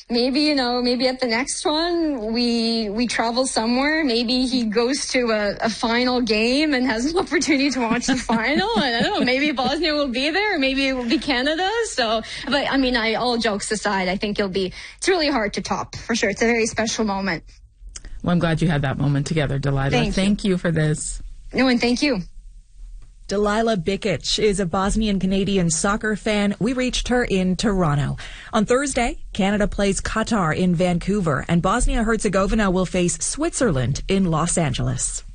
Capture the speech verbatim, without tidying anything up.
maybe, you know, maybe at the next one we we travel somewhere. Maybe he goes to a, a final game and has an opportunity to watch the final. And I don't know, maybe Bosnia will be there, or maybe it will be Canada. So, but I mean, I, all jokes aside, I think it'll be, it's really hard to top, for sure. It's a very special moment. Well, I'm glad you had that moment together, Delilah. Thank, thank you. you for this. No, and thank you. Delilah Bikic is a Bosnian-Canadian soccer fan. We reached her in Toronto. On Thursday, Canada plays Qatar in Vancouver, and Bosnia-Herzegovina will face Switzerland in Los Angeles.